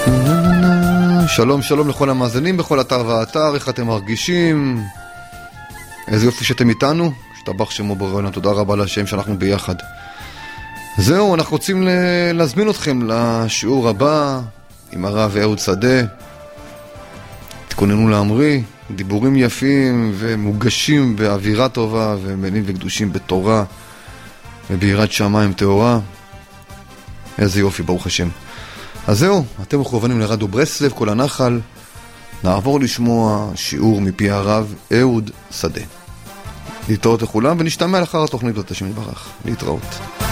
שלום שלום לכל המאזינים בכל אתר ואתר, איך אתם מרגישים? איזה יופי שאתם איתנו, שתבח שמו בורא, תודה רבה לשם שאנחנו ביחד. זהו, אנחנו רוצים להזמין אתכם לשיעור הבא עם הרב אהוד שדה. תכוננו להמריא, דיבורים יפים ומוגשים באווירה טובה ומלים וקדושים בתורה וביראת שמיים טהורה. איזה יופי, ברוך השם. אז זהו, אתם מכוונים לרדיו ברסלב, כל הנחל. נעבור לשמוע שיעור מפי הרב אהוד שדה. להתראות לכולם ונשתמע לאחר התוכנית, השם יתברך. להתראות.